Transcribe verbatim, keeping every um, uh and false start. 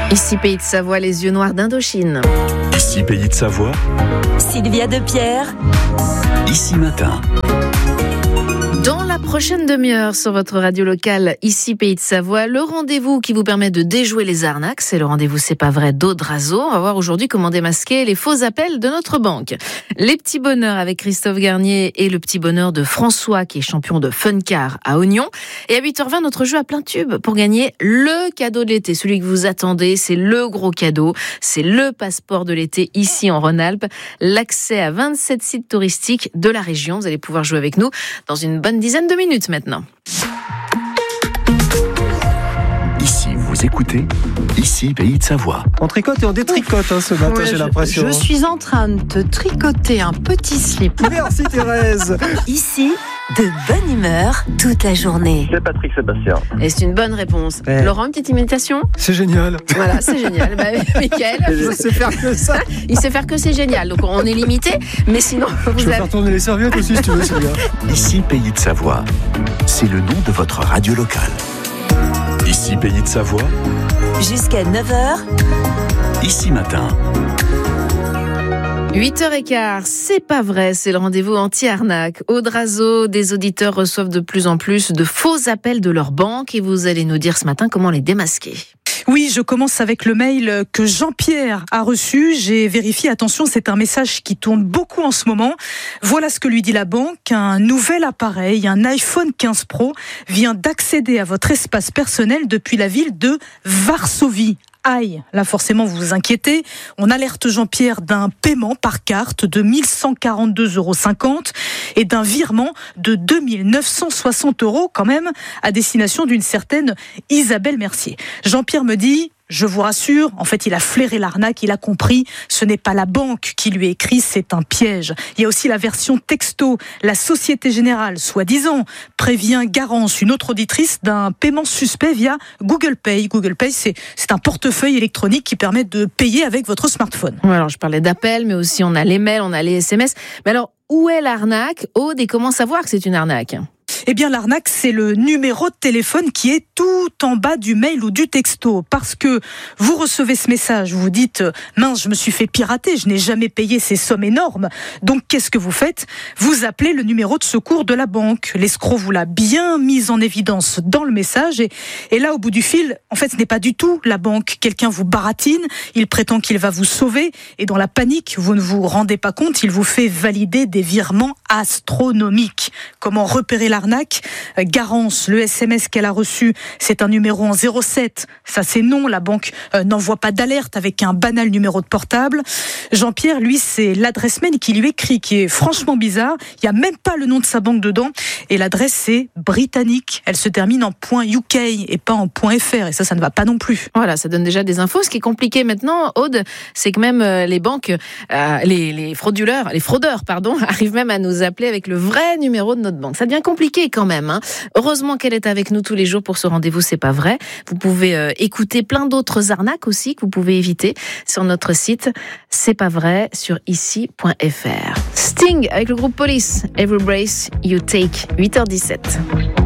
Ici Pays de Savoie, les yeux noirs d'Indochine. Ici Pays de Savoie, Sylvia Depierre. Ici Matin. Dans la prochaine demi-heure sur votre radio locale, ici Pays de Savoie, le rendez-vous qui vous permet de déjouer les arnaques, c'est le rendez-vous C'est pas vrai d'Aude Razeau. On va voir aujourd'hui comment démasquer les faux appels de notre banque. Les petits bonheurs avec Christophe Garnier et le petit bonheur de François qui est champion de Fun Car à Oignon. Et à huit heures vingt, notre jeu à plein tube pour gagner le cadeau de l'été, celui que vous attendez, c'est le gros cadeau, c'est le passeport de l'été ici en Rhône-Alpes, l'accès à vingt-sept sites touristiques de la région. Vous allez pouvoir jouer avec nous dans une bonne dizaine de minutes maintenant. Ici, vous écoutez Ici Pays de Savoie. On tricote et on détricote hein, ce matin, Ouais, j'ai je- l'impression. Je suis en train de te tricoter un petit slip. Merci Thérèse. Ici, de bonne humeur toute la journée. C'est Patrick Sébastien. Et c'est une bonne réponse. Ouais. Laurent, une petite imitation ? C'est génial. Voilà, c'est génial. Bah, Mickaël, Je sais faire que ça. il sait faire que c'est génial. Donc on est limité, mais sinon, Je vous peux avez... faire tourner les serviettes aussi si tu veux, Sylvia. Ici Pays de Savoie, c'est le nom de votre radio locale. Ici Pays de Savoie, Jusqu'à neuf heures, Ici Matin. huit heures quinze, c'est pas vrai, c'est le rendez-vous anti-arnaque. Aude Razeau, des auditeurs reçoivent de plus en plus de faux appels de leur banque et vous allez nous dire ce matin comment les démasquer. Oui, je commence avec le mail que Jean-Pierre a reçu. J'ai vérifié, attention, c'est un message qui tourne beaucoup en ce moment. Voilà ce que lui dit la banque. Un nouvel appareil, un iPhone quinze Pro, vient d'accéder à votre espace personnel depuis la ville de Varsovie. Aïe, là forcément vous vous inquiétez. On alerte Jean-Pierre d'un paiement par carte de mille cent quarante-deux euros cinquante et d'un virement de deux mille neuf cent soixante euros quand même à destination d'une certaine Isabelle Mercier. Jean-Pierre me dit... Je vous rassure, en fait, il a flairé l'arnaque, il a compris, ce n'est pas la banque qui lui écrit, c'est un piège. Il y a aussi la version texto, la Société Générale, soi-disant, prévient Garance, une autre auditrice, d'un paiement suspect via Google Pay. Google Pay, c'est, c'est un portefeuille électronique qui permet de payer avec votre smartphone. Ouais, alors je parlais d'appels, mais aussi on a les mails, on a les S M S. Mais alors, où est l'arnaque, Aude, et comment savoir que c'est une arnaque ? Eh bien, l'arnaque, c'est le numéro de téléphone qui est tout en bas du mail ou du texto. Parce que vous recevez ce message, vous vous dites « Mince, je me suis fait pirater, je n'ai jamais payé ces sommes énormes. » Donc, qu'est-ce que vous faites ? Vous appelez le numéro de secours de la banque. L'escroc vous l'a bien mis en évidence dans le message. Et, et là, au bout du fil, en fait, ce n'est pas du tout la banque. Quelqu'un vous baratine, il prétend qu'il va vous sauver. Et dans la panique, vous ne vous rendez pas compte, il vous fait valider des virements astronomiques. Comment repérer l'arnaque ? Garance, le S M S qu'elle a reçu, c'est un numéro en zéro sept. Ça, c'est non. La banque euh, n'envoie pas d'alerte avec un banal numéro de portable. Jean-Pierre, lui, c'est l'adresse mail qui lui écrit, qui est franchement bizarre. Il n'y a même pas le nom de sa banque dedans. Et l'adresse, c'est britannique. Elle se termine en .uk et pas en .fr. Et ça, ça ne va pas non plus. Voilà, ça donne déjà des infos. Ce qui est compliqué maintenant, Aude, c'est que même euh, les banques, euh, les, les frauduleurs, les fraudeurs, pardon, arrivent même à nous appeler avec le vrai numéro de notre banque. Ça devient compliqué quand même. Hein. Heureusement qu'elle est avec nous tous les jours pour ce rendez-vous, c'est pas vrai. Vous pouvez euh, écouter plein d'autres arnaques aussi que vous pouvez éviter sur notre site C'est pas vrai sur ici point f r. Sting avec le groupe Police, Every Brace You Take, huit heures dix-sept.